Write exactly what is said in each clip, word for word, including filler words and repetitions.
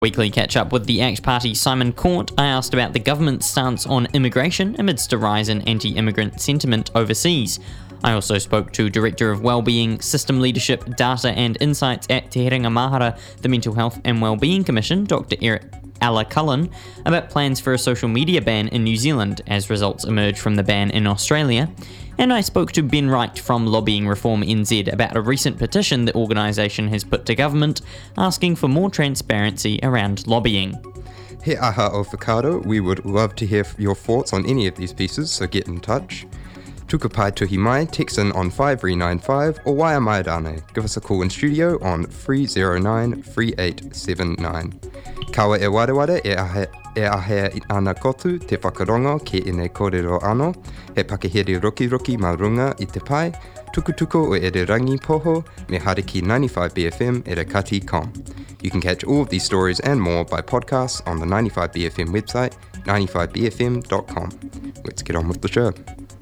Weekly catch-up with the ACT Party's Simon Court. I asked about the government's stance on immigration amidst a rise in anti-immigrant sentiment overseas. I also spoke to Director of Wellbeing, System Leadership, Data and Insights at Te Herenga Mahara, the Mental Health and Wellbeing Commission, Doctor Eric Ella Cullen, about plans for a social media ban in New Zealand as results emerge from the ban in Australia. And I spoke to Ben Wright from Lobbying Reform N Z about a recent petition the organisation has put to government asking for more transparency around lobbying. He aha o whakaaro, we would love to hear your thoughts on any of these pieces, so get in touch. Tukapai tuhi mai, text in on five three nine five or waia mai rane. Give us a call in studio on three oh nine, three eight seven nine. Kawa e wareware e ahe, e ahea ana kotu te whakarongo ke ine kōrero ano, he pakehere roki roki ma runga i te pai, tukutuko o ere rangi poho, me hariki ninety-five B F M ere kati com. You can catch all of these stories and more by podcasts on the ninety-five B F M website, ninety-five b f m dot com. Let's get on with the show.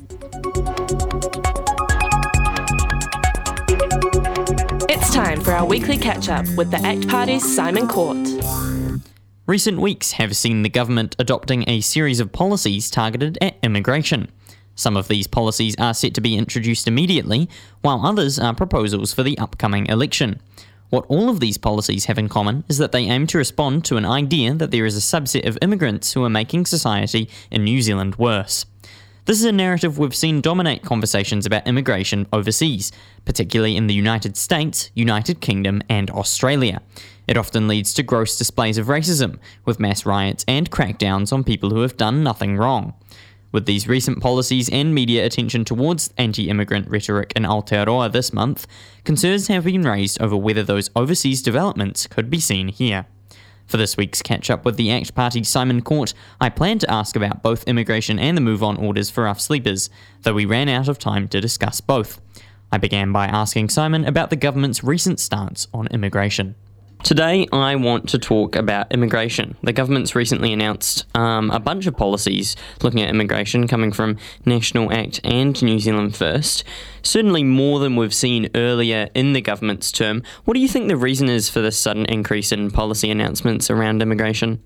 It's time for our weekly catch-up with the ACT Party's Simon Court. Recent weeks have seen the government adopting a series of policies targeted at immigration. Some of these policies are set to be introduced immediately, while others are proposals for the upcoming election. What all of these policies have in common is that they aim to respond to an idea that there is a subset of immigrants who are making society in New Zealand worse. This is a narrative we've seen dominate conversations about immigration overseas, particularly in the United States, United Kingdom and Australia. It often leads to gross displays of racism, with mass riots and crackdowns on people who have done nothing wrong. With these recent policies and media attention towards anti-immigrant rhetoric in Aotearoa this month, concerns have been raised over whether those overseas developments could be seen here. For this week's catch-up with the ACT Party's Simon Court, I plan to ask about both immigration and the move-on orders for rough sleepers, though we ran out of time to discuss both. I began by asking Simon about the government's recent stance on immigration. Today, I want to talk about immigration. The government's recently announced um, a bunch of policies looking at immigration coming from National ACT and New Zealand First. Certainly more than we've seen earlier in the government's term. What do you think the reason is for this sudden increase in policy announcements around immigration?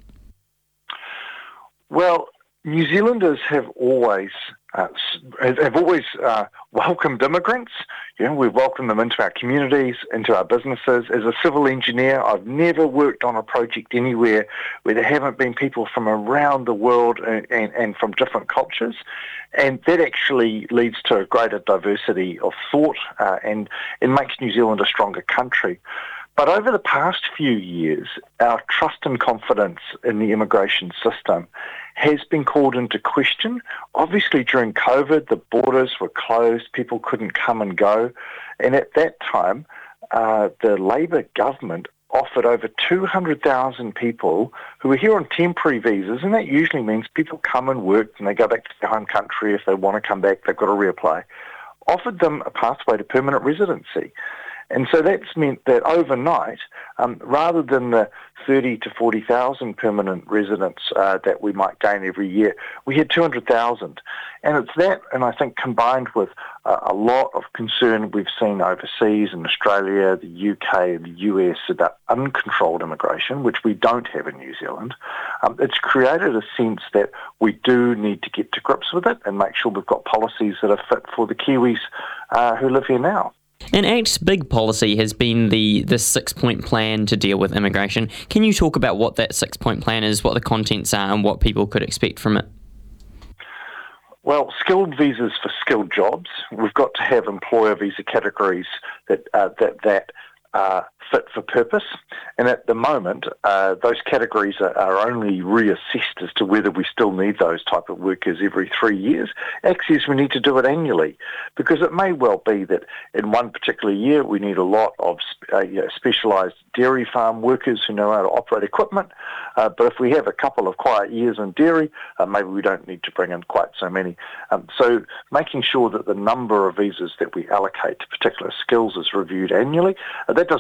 Well, New Zealanders have always uh, have always uh, welcomed immigrants. You know, we've welcomed them into our communities, into our businesses. As a civil engineer, I've never worked on a project anywhere where there haven't been people from around the world and, and, and from different cultures. And that actually leads to a greater diversity of thought uh, and it makes New Zealand a stronger country. But over the past few years, our trust and confidence in the immigration system has been called into question. Obviously, during COVID, the borders were closed, people couldn't come and go. And at that time, uh, the Labour government offered over two hundred thousand people who were here on temporary visas, and that usually means people come and work and they go back to their home country. If they want to come back, they've got to reapply, offered them a pathway to permanent residency. And so that's meant that overnight, um, rather than the thirty to forty thousand permanent residents uh, that we might gain every year, we had two hundred thousand. And it's that, and I think combined with uh, a lot of concern we've seen overseas in Australia, the U K and the U S about uncontrolled immigration, which we don't have in New Zealand, um, it's created a sense that we do need to get to grips with it and make sure we've got policies that are fit for the Kiwis uh, who live here now. And ACT's big policy has been the, the six-point plan to deal with immigration. Can you talk about what that six-point plan is, what the contents are, and what people could expect from it? Well, skilled visas for skilled jobs. We've got to have employer visa categories that uh, that that are fit for purpose. And at the moment, uh, those categories are, are only reassessed as to whether we still need those type of workers every three years. Actually, we need to do it annually, because it may well be that in one particular year we need a lot of uh, you know, specialised dairy farm workers who know how to operate equipment. Uh, but if we have a couple of quiet years in dairy, uh, maybe we don't need to bring in quite so many. Um, so making sure that the number of visas that we allocate to particular skills is reviewed annually. Uh, that doesn't mean that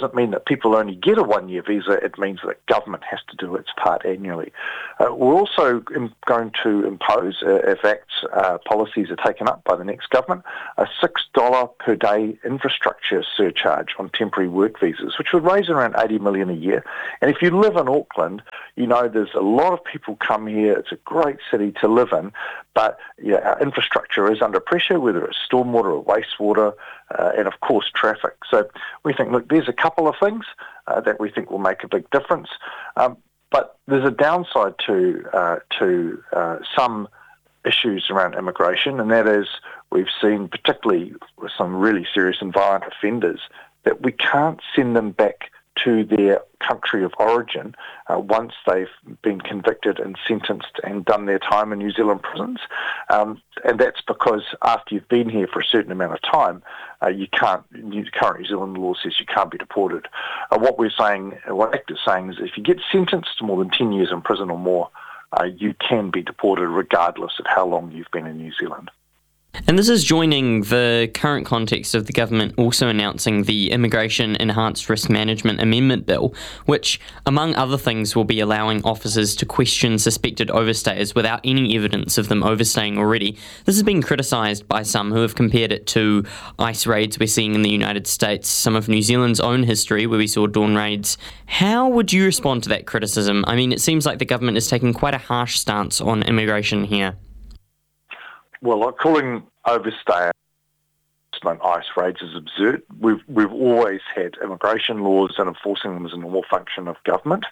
if people only get a one-year visa, it means that government has to do its part annually. Uh, we're also im- going to impose, uh, if Act's uh, policies are taken up by the next government, a six dollars per day infrastructure surcharge on temporary work visas, which would raise around eighty million dollars a year. And if you live in Auckland, you know there's a lot of people come here. It's a great city to live in, but yeah, our infrastructure is under pressure, whether it's stormwater or wastewater, uh, and of course traffic. So we think, look, there's a couple of things uh, that we think will make a big difference. Um, but there's a downside to uh, to uh, some issues around immigration, and that is we've seen, particularly with some really serious and violent offenders, that we can't send them back to their country of origin uh, once they've been convicted and sentenced and done their time in New Zealand prisons. Um, and that's because after you've been here for a certain amount of time, uh, you can't, New, current New Zealand law says you can't be deported. Uh, what we're saying, what ACT is saying is if you get sentenced to more than ten years in prison or more, uh, you can be deported regardless of how long you've been in New Zealand. And this is joining the current context of the government also announcing the Immigration Enhanced Risk Management Amendment Bill, which, among other things, will be allowing officers to question suspected overstayers without any evidence of them overstaying already. This has been criticised by some who have compared it to ICE raids we're seeing in the United States, some of New Zealand's own history where we saw dawn raids. How would you respond to that criticism? I mean, it seems like the government is taking quite a harsh stance on immigration here. Well, like calling overstay ICE raids is absurd. We've we've always had immigration laws and enforcing them as a normal function of government.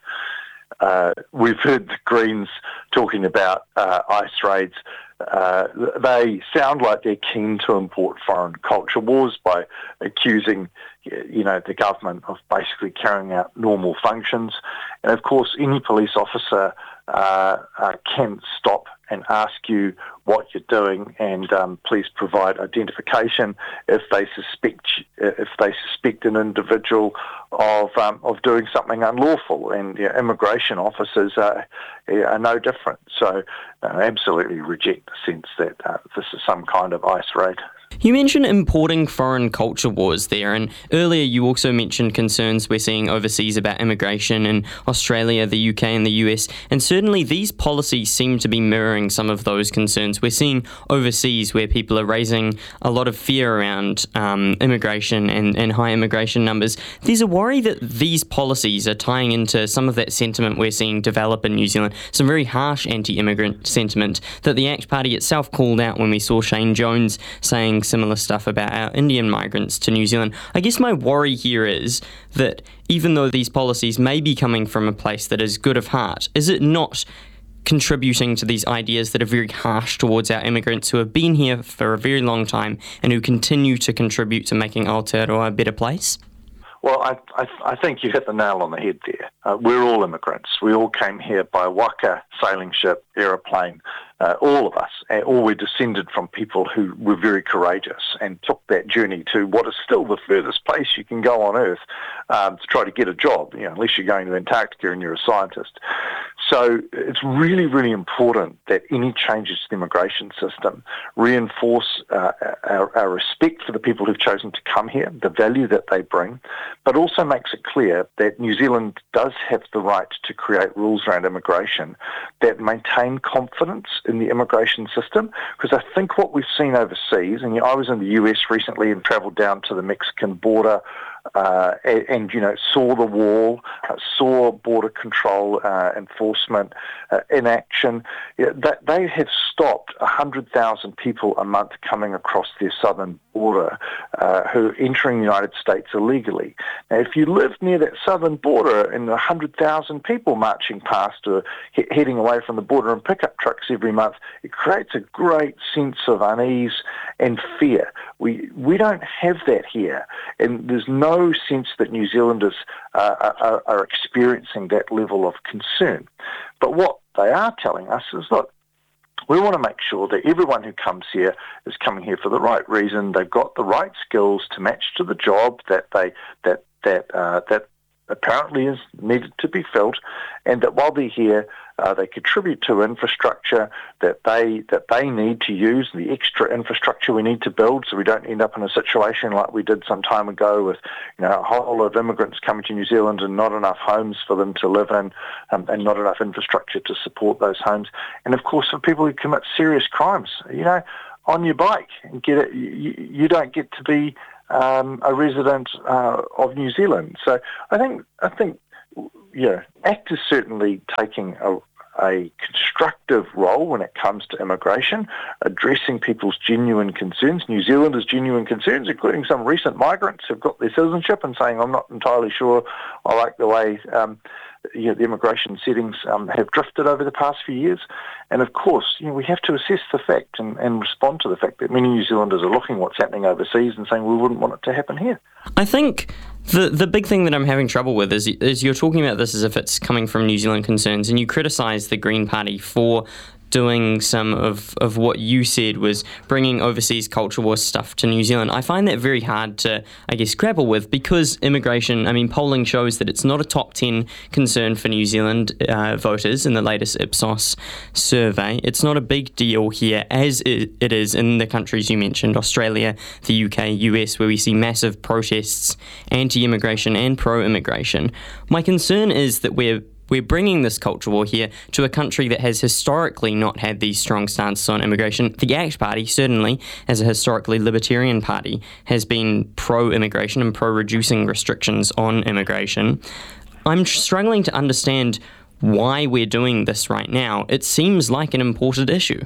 Uh, we've heard the Greens talking about uh, ICE raids. Uh, they sound like they're keen to import foreign culture wars by accusing, you know, the government of basically carrying out normal functions. And of course, any police officer uh, uh, can stop and ask you what you're doing, and um, please provide identification if they suspect if they suspect an individual of um, of doing something unlawful. And you know, immigration officers are, are no different. So, uh, absolutely reject the sense that uh, this is some kind of ICE raid. You mentioned importing foreign culture wars there, and earlier you also mentioned concerns we're seeing overseas about immigration in Australia, the U K and the U S, and certainly these policies seem to be mirroring some of those concerns. We're seeing overseas where people are raising a lot of fear around um, immigration and, and high immigration numbers. There's a worry that these policies are tying into some of that sentiment we're seeing develop in New Zealand, some very harsh anti-immigrant sentiment that the ACT Party itself called out when we saw Shane Jones saying similar stuff about our Indian migrants to New Zealand. I guess my worry here is that even though these policies may be coming from a place that is good of heart, is it not contributing to these ideas that are very harsh towards our immigrants who have been here for a very long time and who continue to contribute to making Aotearoa a better place? Well, I, I, I think you hit the nail on the head there. Uh, we're all immigrants. We all came here by waka, sailing ship, aeroplane, uh, all of us. And all we're descended from people who were very courageous and took that journey to what is still the furthest place you can go on Earth um, to try to get a job, you know, unless you're going to Antarctica and you're a scientist. So it's really, really important that any changes to the immigration system reinforce uh, our, our respect for the people who've chosen to come here, the value that they bring, but also makes it clear that New Zealand does have the right to create rules around immigration that maintain confidence in the immigration system. Because I think what we've seen overseas, and you know, I was in the U S recently and travelled down to the Mexican border, Uh, and, and, you know, saw the wall, uh, saw border control uh, enforcement uh, in action. Yeah, that they have stopped one hundred thousand people a month coming across their southern border uh, who are entering the United States illegally. Now, if you live near that southern border and one hundred thousand people marching past or he- heading away from the border in pickup trucks every month, it creates a great sense of unease and fear. We, we don't have that here, and there's no no sense that New Zealanders uh, are, are experiencing that level of concern. But what they are telling us is, look, we want to make sure that everyone who comes here is coming here for the right reason. They've got the right skills to match to the job that they that that uh, that apparently is needed to be filled, and that while they're here, uh, they contribute to infrastructure that they that they need to use, the extra infrastructure we need to build, so we don't end up in a situation like we did some time ago with, you know, a whole lot of immigrants coming to New Zealand and not enough homes for them to live in, um, and not enough infrastructure to support those homes. And of course, for people who commit serious crimes, you know, on your bike and get it, you, you don't get to be um, a resident uh, of New Zealand. So I think I think yeah, ACT is certainly taking a, a constructive role when it comes to immigration, addressing people's genuine concerns, New Zealanders' genuine concerns, including some recent migrants who've got their citizenship and saying, I'm not entirely sure I like the way um, you know, the immigration settings um, have drifted over the past few years. And of course, you know, we have to assess the fact and, and respond to the fact that many New Zealanders are looking at what's happening overseas and saying we wouldn't want it to happen here. I think the the big thing that I'm having trouble with is, is you're talking about this as if it's coming from New Zealand concerns, and you criticise the Green Party for doing some of, of what you said was bringing overseas culture war stuff to New Zealand. I find that very hard to, I guess, grapple with, because immigration, I mean, polling shows that it's not a top ten concern for New Zealand uh, voters in the latest Ipsos survey. It's not a big deal here, as it, it is in the countries you mentioned, Australia, the U K, U S, where we see massive protests, anti-immigration and pro-immigration. My concern is that we're We're bringing this culture war here to a country that has historically not had these strong stances on immigration. The ACT Party, certainly, as a historically libertarian party, has been pro-immigration and pro-reducing restrictions on immigration. I'm struggling to understand why we're doing this right now. It seems like an imported issue.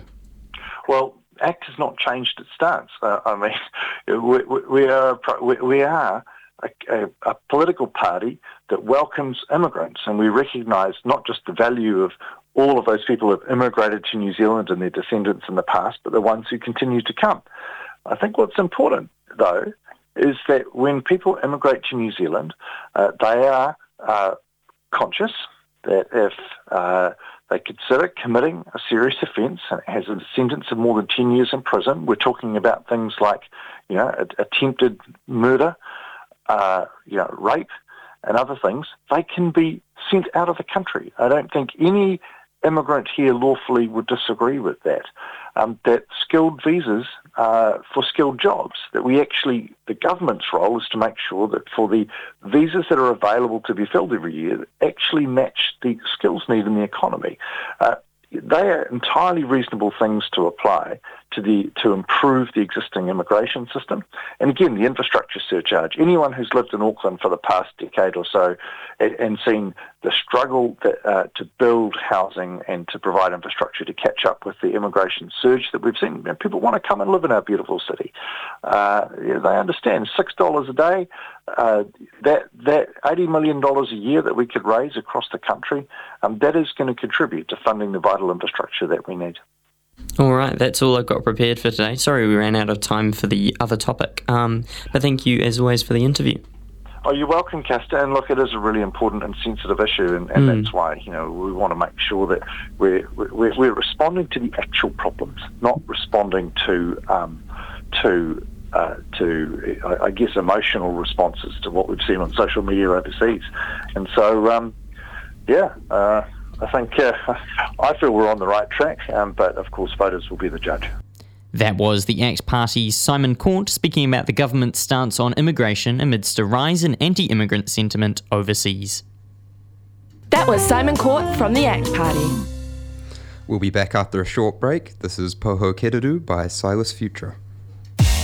Well, ACT has not changed its stance. Uh, I mean, we, we are... We, we are A, a, a political party that welcomes immigrants, and we recognise not just the value of all of those people who have immigrated to New Zealand and their descendants in the past, but the ones who continue to come. I think what's important, though, is that when people immigrate to New Zealand, uh, they are uh, conscious that if uh, they consider committing a serious offence and it has a sentence of more than ten years in prison, we're talking about things like, you know, attempted murder, Uh, you know, rape and other things, they can be sent out of the country. I don't think any immigrant here lawfully would disagree with that. Um, that skilled visas uh, for skilled jobs, that we actually, the government's role is to make sure that for the visas that are available to be filled every year, that actually match the skills need in the economy. Uh, they are entirely reasonable things to apply to the to improve the existing immigration system. And again, the infrastructure surcharge. Anyone who's lived in Auckland for the past decade or so and, and seen the struggle that, uh, to build housing and to provide infrastructure to catch up with the immigration surge that we've seen. You know, people want to come and live in our beautiful city. Uh, yeah, they understand six dollars a day, uh, that that eighty million dollars a year that we could raise across the country, um, that is going to contribute to funding the vital infrastructure that we need. All right, that's all I've got prepared for today. Sorry we ran out of time for the other topic, um, but thank you as always for the interview. Oh, you're welcome, Castor. And look, it is a really important and sensitive issue, and, and mm. that's why, you know, we want to make sure that we're we're, we're responding to the actual problems, not responding to um, to uh, to I guess emotional responses to what we've seen on social media overseas. And so, um, yeah. Uh, I think uh, I feel we're on the right track, um, but of course voters will be the judge. That was the ACT Party's Simon Court speaking about the government's stance on immigration amidst a rise in anti-immigrant sentiment overseas. That was Simon Court from the ACT Party. We'll be back after a short break. This is Poho Kereru by Silas Futura.